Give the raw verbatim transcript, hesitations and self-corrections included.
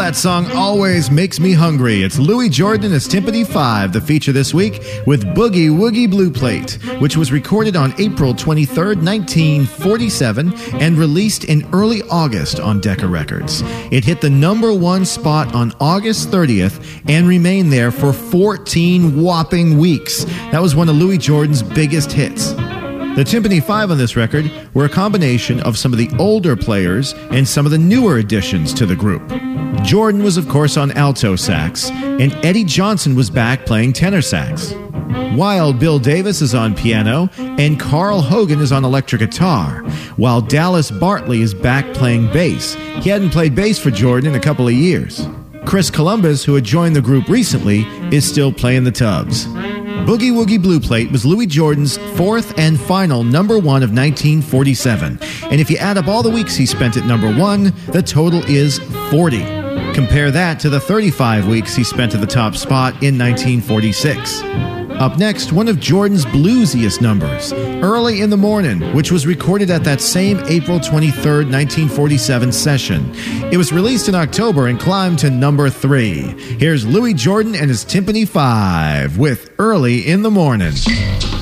that song always makes me hungry. It's Louis Jordan and his Timpani five, the feature this week with Boogie Woogie Blue Plate, which was recorded on April twenty-third, nineteen forty-seven, and released in early August on Decca Records. It hit the number one spot on August thirtieth and remained there for fourteen whopping weeks. That was one of Louis Jordan's biggest hits. The Timpani five on this record were a combination of some of the older players and some of the newer additions to the group. Jordan was, of course, on alto sax, and Eddie Johnson was back playing tenor sax. Wild Bill Davis is on piano, and Carl Hogan is on electric guitar, while Dallas Bartley is back playing bass. He hadn't played bass for Jordan in a couple of years. Chris Columbus, who had joined the group recently, is still playing the tubs. Boogie Woogie Blue Plate was Louis Jordan's fourth and final number one of nineteen forty-seven. And if you add up all the weeks he spent at number one, the total is forty. Compare that to the thirty-five weeks he spent at the top spot in nineteen forty-six. Up next, one of Jordan's bluesiest numbers, Early in the Morning, which was recorded at that same April twenty-third, nineteen forty-seven session. It was released in October and climbed to number three. Here's Louis Jordan and his Timpani five with Early in the Morning.